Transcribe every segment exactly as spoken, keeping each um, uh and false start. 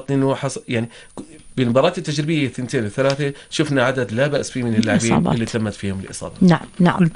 المواطنين وحص... يعني بالمباريات التجريبية ثنتين وثلاثة شفنا عدد لا بأس فيه من اللاعبين اللي تمت فيهم الإصابة. نعم نعم.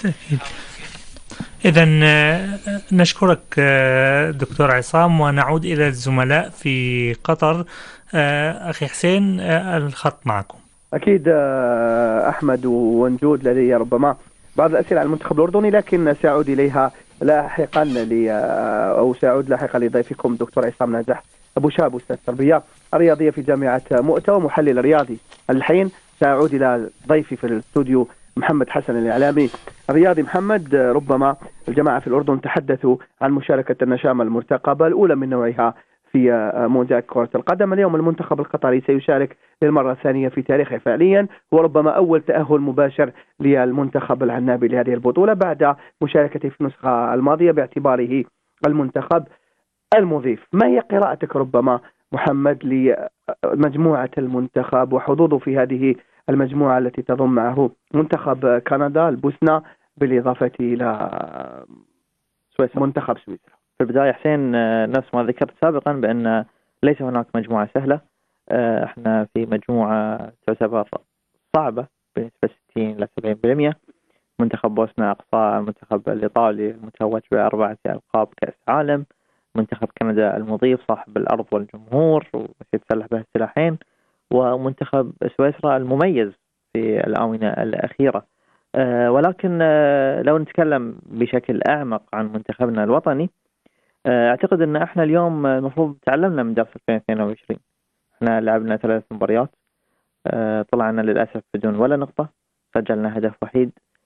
إذن نشكرك دكتور عصام، ونعود إلى الزملاء في قطر. أخي حسين الخط معكم. أكيد أحمد ونجود، لدي ربما بعض الأسئلة عن المنتخب الأردني، لكن سأعود إليها لاحقا ل أو سأعود لاحقا لضيفكم دكتور عصام ناجح أبو شاب، أستاذ التربية الرياضية في جامعة مؤتة ومحلل رياضي. الحين سأعود إلى ضيفي في الاستوديو محمد حسن الإعلامي الرياضي. محمد، ربما الجماعة في الأردن تحدثوا عن مشاركة النشامة المرتقبة الأولى من نوعها في مونديال كرة القدم. اليوم المنتخب القطري سيشارك للمرة الثانية في تاريخه فعليا، وربما أول تأهل مباشر للمنتخب العنابي لهذه البطولة بعد مشاركته في النسخة الماضية باعتباره المنتخب المضيف. ما هي قراءتك ربما محمد لمجموعة المنتخب وحظوظه في هذه المجموعة التي تضم معه منتخب كندا، البوسنة، بالإضافة إلى سويسرا، منتخب سويسرا؟ في البداية حسين، نفس ما ذكرت سابقا بأن ليس هناك مجموعة سهلة. احنا في مجموعة تعتبر صعبة بنسبة ستين إلى سبعين بالمئة. منتخب بوسنا أقصى المنتخب الإيطالي المتوج بأربعة ألقاب كأس عالم، منتخب كندا المضيف صاحب الأرض والجمهور ويتسلح به السلاحين، ومنتخب سويسرا المميز في الآونة الأخيرة. أه ولكن أه لو نتكلم بشكل أعمق عن منتخبنا الوطني، أه أعتقد أن احنا اليوم المفروض تعلمنا من درس ألفين واثنين وعشرين. احنا لعبنا ثلاث مباريات، أه طلعنا للأسف بدون ولا نقطة، سجلنا هدف وحيد.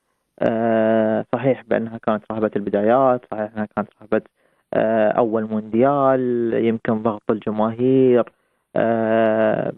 أه صحيح بأنها كانت رهبة البدايات، صحيح أنها كانت رهبة أه أول مونديال، يمكن ضغط الجماهير، أه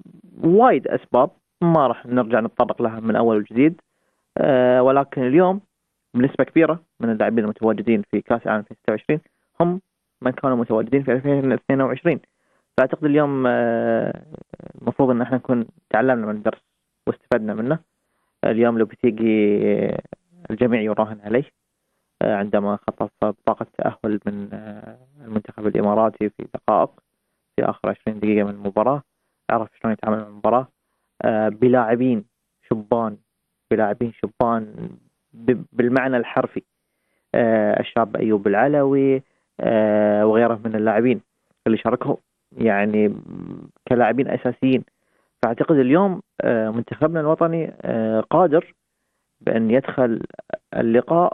وايد أسباب ما راح نرجع نتطرق لها من أول وجديد. أه ولكن اليوم بنسبة كبيرة من اللاعبين المتواجدين في كأس العالم ألفين وستة وعشرين هم من كانوا متواجدين في ألفين واثنين وعشرين. فأعتقد اليوم أه المفروض أن احنا نكون تعلمنا من الدرس واستفدنا منه. اليوم لو بتيجي الجميع يراهن عليه أه عندما خطف بطاقة تأهل من أه المنتخب الإماراتي في دقائق في آخر عشرين دقيقة من المباراة، عرف شلون يتعامل مع المباراة أه بلاعبين شبان بلاعبين شبان بالمعنى الحرفي. أه الشاب أيوب العلوي أه وغيره من اللاعبين اللي شاركوا يعني كلاعبين أساسيين. فأعتقد اليوم أه منتخبنا الوطني أه قادر بأن يدخل اللقاء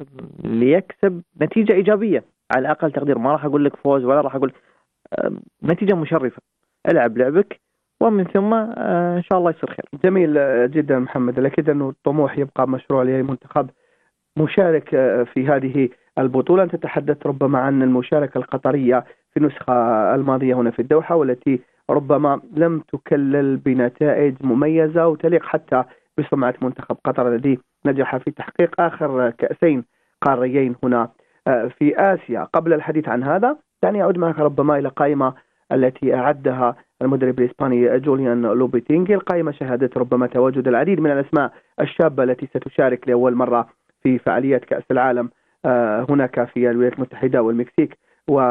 ليكسب نتيجة إيجابية على أقل تقدير. ما راح أقول لك فوز ولا راح أقول أه نتيجة مشرفة. العب لعبك ومن ثم آه إن شاء الله يصير خير. جميل جدا محمد. الأكيد أنه الطموح يبقى مشروع لمنتخب مشارك في هذه البطولة. أنت تتحدث ربما عن المشاركة القطرية في النسخة الماضية هنا في الدوحة، والتي ربما لم تكلل بنتائج مميزة وتليق حتى بسمعة منتخب قطر الذي نجح في تحقيق آخر كأسين قاريين هنا في آسيا. قبل الحديث عن هذا دعني أعود معك ربما إلى قائمة التي أعدها المدرب الإسباني جوليان لوبيتينغي. القائمة شهدت ربما تواجد العديد من الأسماء الشابة التي ستشارك لأول مرة في فعاليات كأس العالم هناك في الولايات المتحدة والمكسيك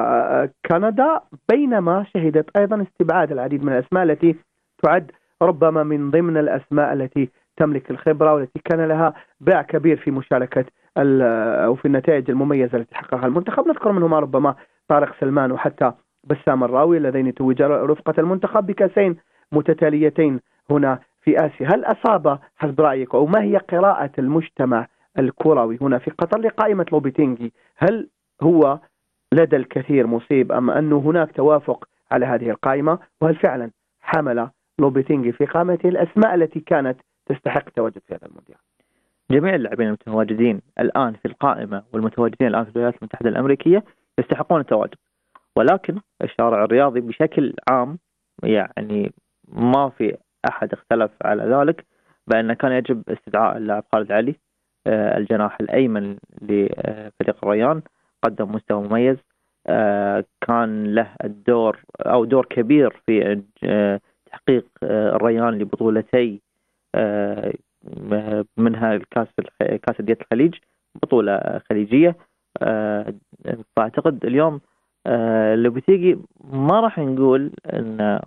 وكندا، بينما شهدت أيضا استبعاد العديد من الأسماء التي تعد ربما من ضمن الأسماء التي تملك الخبرة والتي كان لها باع كبير في مشاركة أو في النتائج المميزة التي حققها المنتخب. نذكر منهما ربما طارق سلمان وحتى بسام الراوي اللذين توجا رفقة المنتخب بكاسين متتاليتين هنا في آسيا. هل أصاب حسب رأيك، أو ما هي قراءة المجتمع الكروي هنا في قطر لقائمة لوبيتينغي؟ هل هو لدى الكثير مصيب أم أنه هناك توافق على هذه القائمة؟ وهل فعلا حمل لوبيتينغي في قائمته الأسماء التي كانت تستحق التواجد في هذا المونديال؟ جميع اللاعبين المتواجدين الآن في القائمة والمتواجدين الآن في الولايات المتحدة الأمريكية يستحقون التواجد، ولكن الشارع الرياضي بشكل عام يعني ما في أحد اختلف على ذلك بأن كان يجب استدعاء اللاعب خالد علي الجناح الأيمن لفريق الريان. قدم مستوى مميز، كان له الدور أو دور كبير في تحقيق الريان لبطولتي منها الكاس كاس دية الخليج، بطولة خليجية. فأعتقد اليوم اللي بتيجي ما راح نقول أن